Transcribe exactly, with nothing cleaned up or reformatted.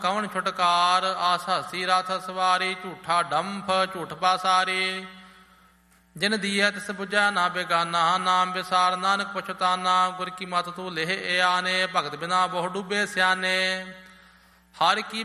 ਕਵਣ ਛੁਟਕਾਰ, ਆਸ ਹਸੀ ਰਥ ਸਵਾਰੀ, ਝੂਠਾ ਡੰਫ ਝੂਠ ਪਾਸਾਰੀ। ਜਿਨ ਦੀਐ ਤਿਸ ਬੁਝੈ ਨਾ ਬੇਗਾਨਾ, ਨਾਮ ਵਿਸਾਰ ਨਾਨਕ ਪਛਤਾਨਾ। ਗੁਰ ਕੀ ਮਤਿ ਤੂੰ ਲੇਹ ਏ ਆਨੇ, ਭਗਤ ਬਿਨਾ ਬਹੁ ਡੁੱਬੇ ਸਿਆਨੇ। ਹਰਿ ਕੀ